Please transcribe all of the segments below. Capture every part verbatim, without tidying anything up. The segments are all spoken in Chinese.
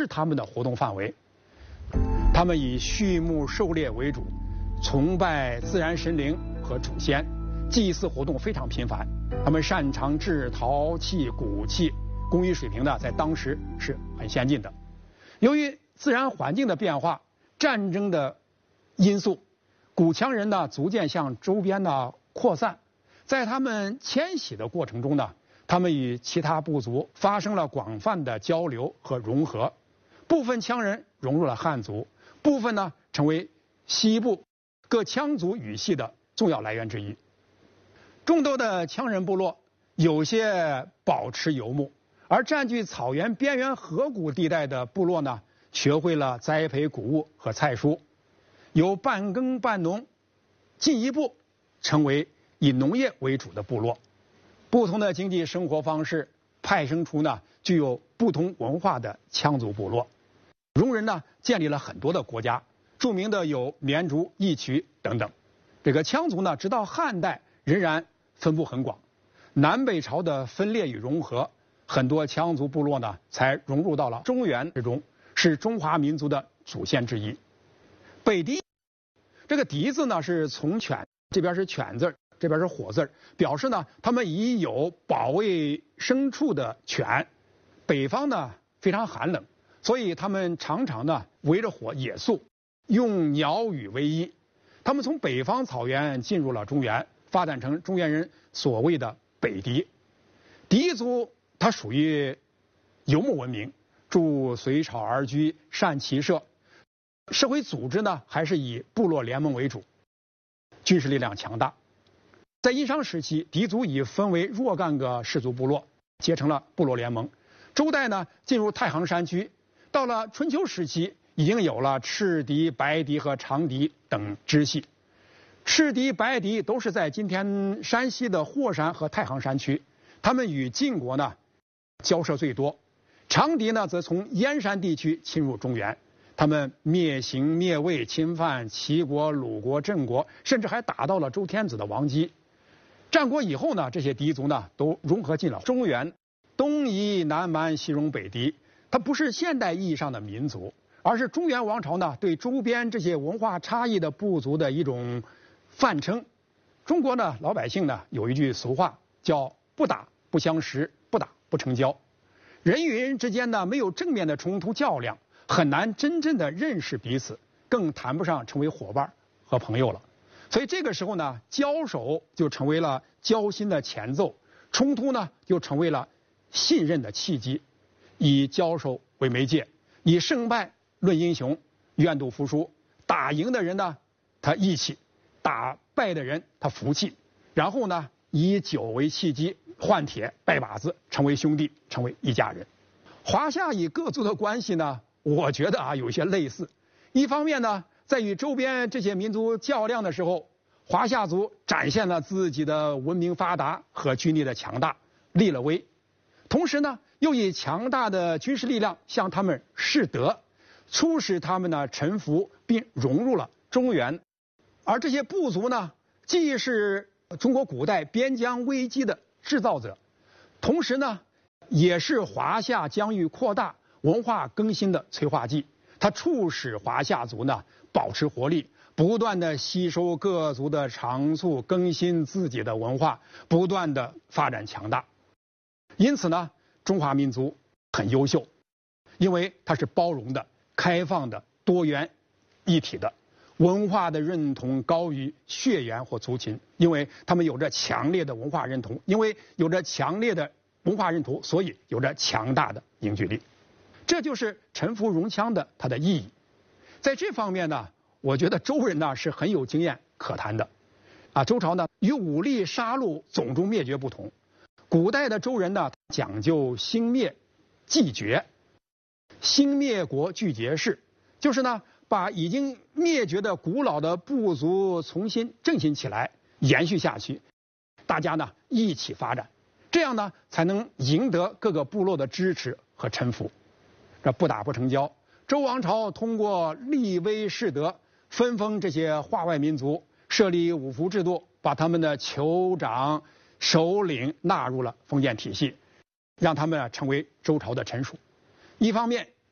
他们的活动范围。他们以畜牧狩猎为主，崇拜自然神灵和祖先，祭祀活动非常频繁。他们擅长制陶器、骨器，工艺水平呢在当时是很先进的。由于自然环境的变化、战争的因素，古羌人呢逐渐向周边呢扩散。在他们迁徙的过程中呢，他们与其他部族发生了广泛的交流和融合。部分羌人融入了汉族，部分呢成为西部各羌族语系的重要来源之一。众多的羌人部落有些保持游牧，而占据草原边缘河谷地带的部落呢，学会了栽培谷物和菜蔬，由半耕半农进一步成为以农业为主的部落。不同的经济生活方式派生出呢具有不同文化的羌族部落。戎人呢建立了很多的国家，著名的有绵竹、义渠等等。这个羌族呢直到汉代仍然分布很广。南北朝的分裂与融合，很多羌族部落呢才融入到了中原之中，是中华民族的祖先之一。北狄，这个狄字呢是从犬，这边是犬字，这边是火字，表示呢他们已有保卫牲畜的犬。北方呢非常寒冷，所以他们常常呢围着火野宿，用鸟语为衣。他们从北方草原进入了中原，发展成中原人所谓的北狄。狄族它属于游牧文明，住随草而居，善骑射。社会组织呢还是以部落联盟为主，军事力量强大。在殷商时期，狄族已分为若干个氏族部落，结成了部落联盟。周代呢进入太行山区，到了春秋时期，已经有了赤狄、白狄和长狄等支系。赤狄、白狄都是在今天山西的霍山和太行山区，他们与晋国呢交涉最多。长狄呢则从燕山地区侵入中原，他们灭邢、灭魏，侵犯齐国、鲁国、郑国，甚至还打到了周天子的王姬。战国以后呢，这些狄族呢都融合进了中原，东夷、南蛮、西戎、北狄，它不是现代意义上的民族，而是中原王朝呢对周边这些文化差异的部族的一种泛称。中国呢老百姓呢有一句俗话叫不打不相识，不打不成交。人与人之间呢没有正面的冲突较量，很难真正的认识彼此，更谈不上成为伙伴和朋友了。所以这个时候呢，交手就成为了交心的前奏，冲突呢就成为了信任的契机。以交手为媒介，以胜败论英雄，愿赌服输。打赢的人呢他义气，打败的人他服气，然后呢以酒为契机，换帖拜把子，成为兄弟，成为一家人。华夏与各族的关系呢，我觉得啊有些类似。一方面呢，在与周边这些民族较量的时候，华夏族展现了自己的文明发达和军力的强大，立了威。同时呢，又以强大的军事力量向他们示德，促使他们呢臣服并融入了中原。而这些部族呢，既是中国古代边疆危机的制造者，同时呢，也是华夏疆域扩大、文化更新的催化剂。它促使华夏族呢保持活力，不断的吸收各族的长处，更新自己的文化，不断的发展强大。因此呢，中华民族很优秀，因为它是包容的、开放的、多元一体的。文化的认同高于血缘或族群，因为他们有着强烈的文化认同，因为有着强烈的文化认同，所以有着强大的凝聚力。这就是臣服戎羌的它的意义。在这方面呢，我觉得周人呢是很有经验可谈的。啊，周朝呢与武力杀戮、种族灭绝不同，古代的周人呢讲究兴灭继绝，兴灭国俱结氏，就是呢把已经灭绝的古老的部族重新振兴起来，延续下去，大家呢一起发展，这样呢才能赢得各个部落的支持和臣服。这不打不成交，周王朝通过立威示德，分封这些化外民族，设立五服制度，把他们的酋长、首领纳入了封建体系，让他们啊成为周朝的臣属。一方面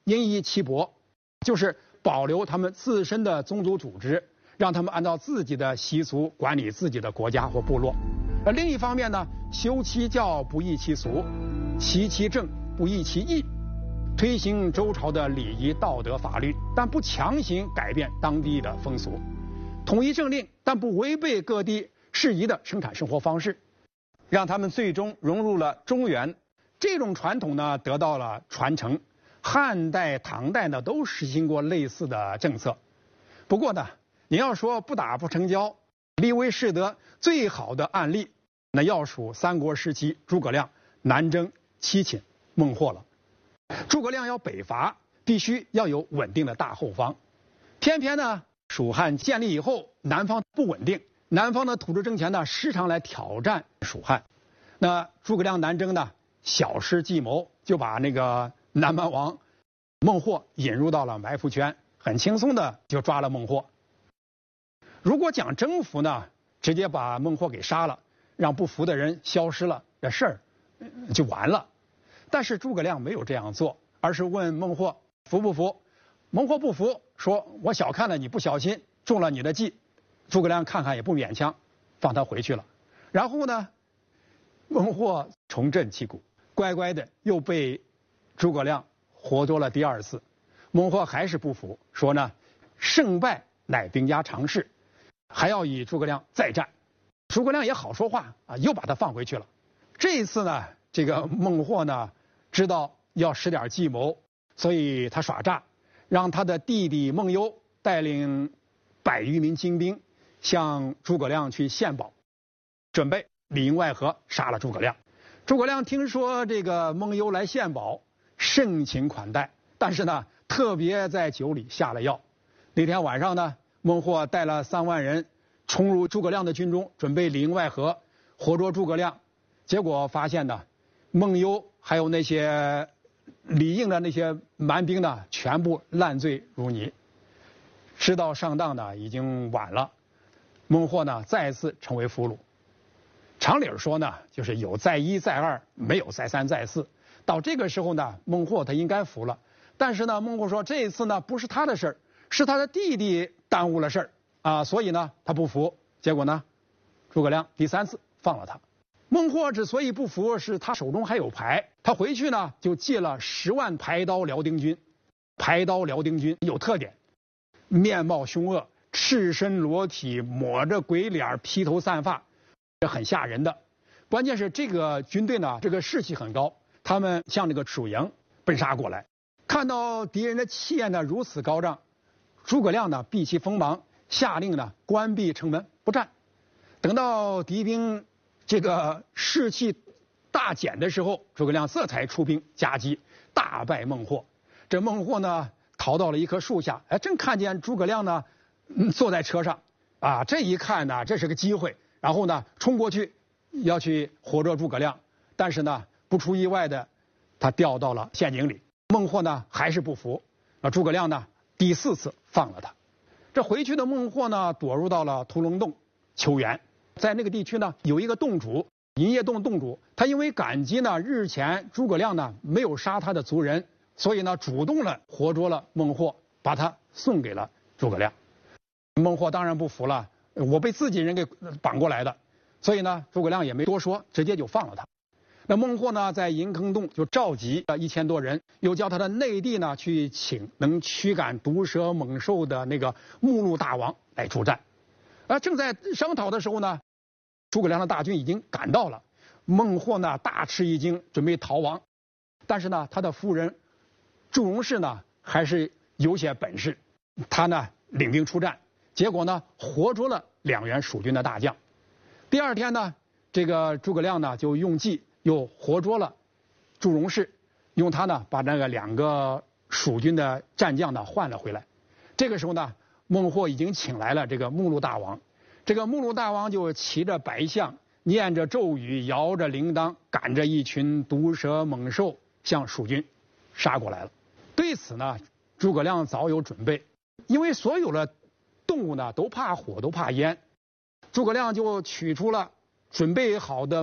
因夷其薄，就是保留他们自身的宗族组织，让他们按照自己的习俗管理自己的国家或部落。而另一方面呢，修其教不异其俗，齐其政不异其义，推行周朝的礼仪道德法律，但不强行改变当地的风俗，统一政令，但不违背各地适宜的生产生活方式，让他们最终融入了中原。这种传统呢得到了传承，汉代、唐代呢都实行过类似的政策。不过呢，你要说不打不成交，立威适德最好的案例，那要数三国时期诸葛亮南征七擒孟获了。诸葛亮要北伐，必须要有稳定的大后方，偏偏呢蜀汉建立以后，南方不稳定，南方的土著政权呢时常来挑战蜀汉。那诸葛亮南征呢，小施计谋，就把那个南蛮王孟获引入到了埋伏圈，很轻松的就抓了孟获。如果讲征服呢，直接把孟获给杀了，让不服的人消失了，这事儿就完了。但是诸葛亮没有这样做，而是问孟获服不服。孟获不服，说我小看了你不小心，中了你的计。诸葛亮看看也不勉强，放他回去了。然后呢，孟获重振旗鼓，乖乖的又被诸葛亮活捉了第二次。孟获还是不服，说呢胜败乃兵家常事，还要与诸葛亮再战。诸葛亮也好说话啊，又把他放回去了。这一次呢，这个孟获呢知道要使点计谋，所以他耍诈，让他的弟弟孟优带领百余名精兵向诸葛亮去献宝，准备里应外合杀了诸葛亮。诸葛亮听说这个孟优来献宝，盛情款待，但是呢特别在酒里下了药。那天晚上呢，孟获带了三万人冲入诸葛亮的军中，准备里应外合活捉诸葛亮。结果发现呢，孟优还有那些里应的那些蛮兵呢，全部烂醉如泥。知道上当呢，已经晚了。孟获呢再次成为俘虏。常理说呢，就是有再一再二，没有再三再四。到这个时候呢，孟获他应该服了。但是呢，孟获说这一次呢不是他的事儿，是他的弟弟耽误了事儿啊，所以呢他不服。结果呢，诸葛亮第三次放了他。孟获之所以不服，是他手中还有牌，他回去呢就借了十万排刀辽丁军。排刀辽丁军有特点，面貌凶恶，赤身裸体，抹着鬼脸，披头散发，这很吓人的。关键是这个军队呢，这个士气很高，他们向这个蜀营奔杀过来。看到敌人的气焰呢如此高涨，诸葛亮呢避其锋芒，下令呢关闭城门不战。等到敌兵这个士气大减的时候，诸葛亮这才出兵夹击，大败孟获。这孟获呢逃到了一棵树下，哎，正看见诸葛亮呢、嗯、坐在车上啊，这一看呢这是个机会，然后呢冲过去要去活捉诸葛亮，但是呢不出意外的他掉到了陷阱里。孟获呢还是不服，啊，诸葛亮呢第四次放了他。这回去的孟获呢躲入到了屠龙洞求援。在那个地区呢有一个洞主，银叶洞洞主，他因为感激呢日前诸葛亮呢没有杀他的族人，所以呢主动了活捉了孟获，把他送给了诸葛亮。孟获当然不服了，我被自己人给绑过来的，所以呢诸葛亮也没多说，直接就放了他。那孟获呢在银坑洞就召集了一千多人，又叫他的内弟呢去请能驱赶毒蛇猛兽的那个目录大王来助战。啊，正在商讨的时候呢，诸葛亮的大军已经赶到了。孟获呢大吃一惊，准备逃亡，但是呢他的夫人祝融氏呢还是有些本事，他呢领兵出战，结果呢活捉了两员蜀军的大将。第二天呢，这个诸葛亮呢就用计又活捉了祝融氏，用他呢把那个两个蜀军的战将呢换了回来。这个时候呢，孟获已经请来了这个目录大王，这个目录大王就骑着白象，念着咒语，摇着铃铛，赶着一群毒蛇猛兽向蜀军杀过来了。对此呢，诸葛亮早有准备，因为所有的动物呢都怕火，都怕烟，诸葛亮就取出了准备好的